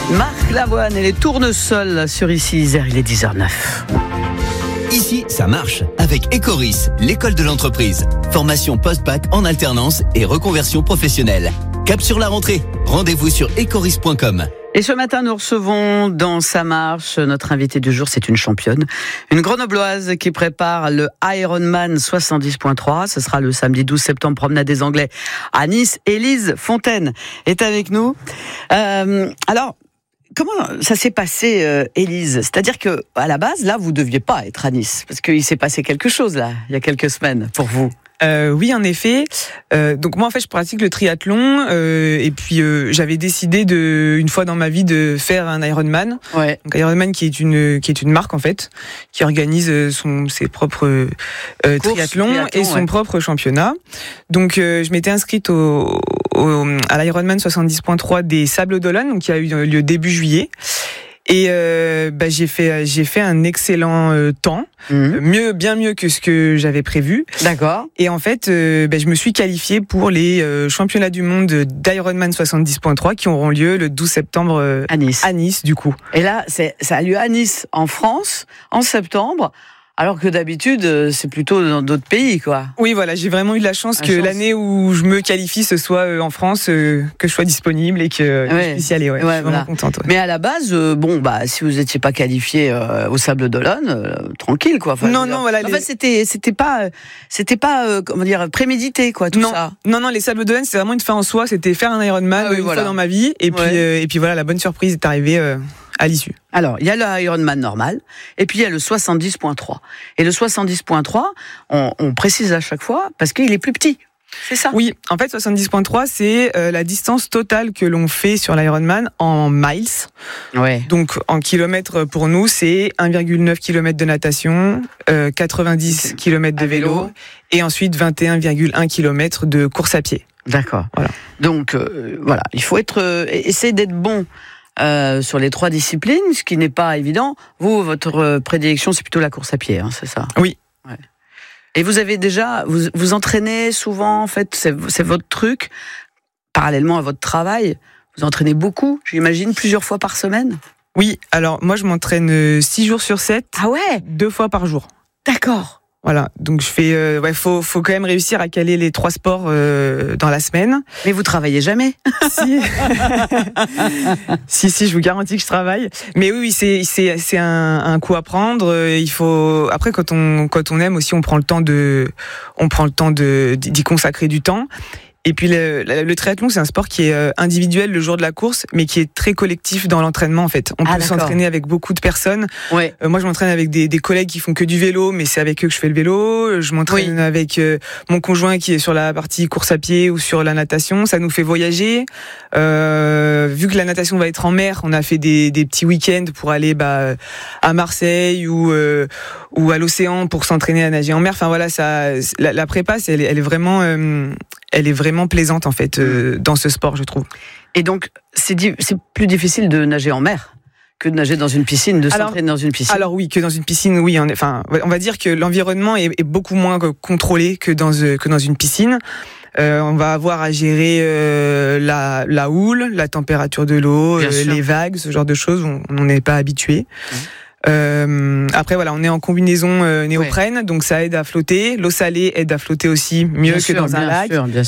Marc Lavoine et les tournesols sur Ici Isère, il est 10h09. Ici, ça marche avec Ecoris, l'école de l'entreprise. Formation post-bac en alternance et reconversion professionnelle. Cap sur la rentrée. Rendez-vous sur ecoris.com. Et ce matin, nous recevons dans Ça marche, notre invitée du jour, c'est une championne, une grenobloise qui prépare le Ironman 70.3. Ce sera le samedi 12 septembre, promenade des Anglais à Nice. Élise Fontaine est avec nous. Alors, comment ça s'est passé, Élise ? C'est-à-dire que à la base, là, vous deviez pas être à Nice, parce qu'il s'est passé quelque chose là, il y a quelques semaines pour vous. Oui, en effet. Donc moi, en fait, je pratique le triathlon et puis j'avais décidé une fois dans ma vie de faire un Ironman. Ouais. Donc Ironman qui est une marque en fait, qui organise ses propres triathlons et son propre championnat. Donc je m'étais inscrite à l'Ironman 70.3 des Sables d'Olonne, donc qui a eu lieu début juillet. Et j'ai fait un excellent temps, bien mieux que ce que j'avais prévu. D'accord. Et en fait, je me suis qualifiée pour les championnats du monde d'Ironman 70.3 qui auront lieu le 12 septembre à Nice du coup. Et là, ça a lieu à Nice, en France, en septembre. Alors que d'habitude, c'est plutôt dans d'autres pays, quoi. Oui, voilà, j'ai vraiment eu de la chance que l'année où je me qualifie, ce soit en France, que je sois disponible et que je puisse y aller. Ouais, je suis vraiment contente. Ouais. Mais à la base, si vous n'étiez pas qualifié au Sable d'Olonne, tranquille, quoi. Enfin, voilà. En fait, c'était pas, comment dire, prémédité, quoi, tout ça. Non, les Sables d'Olonne, c'est vraiment une fin en soi. C'était faire un Ironman une fois dans ma vie, et puis voilà, la bonne surprise est arrivée. À l'issue. Alors, il y a le Ironman normal, et puis il y a le 70.3. Et le 70.3, on précise à chaque fois, parce qu'il est plus petit. C'est ça? Oui, en fait, 70.3, c'est la distance totale que l'on fait sur l'Ironman en miles. Ouais. Donc, en kilomètres, pour nous, c'est 1,9 km de natation, 90 km de vélo, et ensuite 21,1 km de course à pied. D'accord. Voilà. Donc, il faut essayer d'être bon sur les 3 disciplines, ce qui n'est pas évident. Vous, votre prédilection, c'est plutôt la course à pied, c'est ça? Oui. Ouais. Et vous avez déjà, vous entraînez souvent, en fait, c'est votre truc, parallèlement à votre travail. Vous entraînez beaucoup, j'imagine, plusieurs fois par semaine? Oui, alors moi je m'entraîne 6 jours sur 7. Ah ouais? 2 fois par jour. D'accord. Voilà, donc je fais, faut quand même réussir à caler les 3 sports dans la semaine. Mais vous travaillez jamais? Si, je vous garantis que je travaille. Mais oui, c'est un coup à prendre. Il faut après quand on aime aussi, on prend le temps d'y consacrer du temps. Et puis le triathlon, c'est un sport qui est individuel le jour de la course, mais qui est très collectif dans l'entraînement en fait. On peut s'entraîner avec beaucoup de personnes. Ouais. Moi, je m'entraîne avec des collègues qui font que du vélo, mais c'est avec eux que je fais le vélo. Je m'entraîne avec mon conjoint qui est sur la partie course à pied ou sur la natation. Ça nous fait voyager. Vu que la natation va être en mer, on a fait des petits week-ends pour aller à Marseille ou à l'océan pour s'entraîner à nager en mer. Enfin voilà, la prépa, elle est vraiment plaisante en fait dans ce sport, je trouve. Et donc c'est plus difficile de nager en mer que de nager dans une piscine, s'entraîner dans une piscine. Alors oui, que dans une piscine, oui. Enfin, on va dire que l'environnement est beaucoup moins contrôlé que dans une piscine. On va avoir à gérer la houle, la température de l'eau, les vagues, ce genre de choses. On n'en est pas habitué. Après voilà, on est en combinaison néoprène, donc ça aide à flotter. L'eau salée aide à flotter aussi mieux que dans un lac.